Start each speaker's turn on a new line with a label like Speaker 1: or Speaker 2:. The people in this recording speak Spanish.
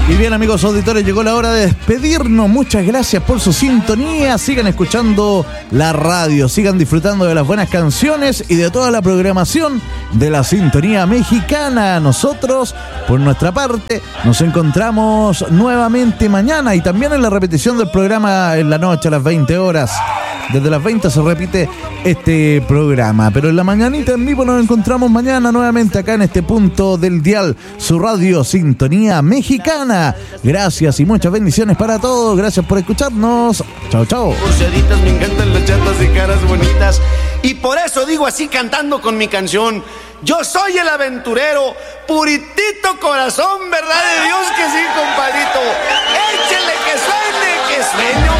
Speaker 1: Y bien, amigos auditores, llegó la hora de despedirnos. Muchas gracias por su sintonía. Sigan escuchando la radio, sigan disfrutando de las buenas canciones y de toda la programación de la Sintonía Mexicana. Nosotros, por nuestra parte, nos encontramos nuevamente mañana y también en la repetición del programa en la noche a las 20 horas. Desde las 20 se repite este programa, pero en la mañanita en vivo nos encontramos mañana nuevamente acá en este punto del dial, su radio Sintonía Mexicana. Gracias y muchas bendiciones para todos. Gracias por escucharnos. Chao, chao.
Speaker 2: Me encantan las chatas y caras bonitas. Y por eso digo así cantando con mi canción: yo soy el aventurero, puritito corazón, verdad de Dios que sí, compadrito. Échele que suene, que sueño.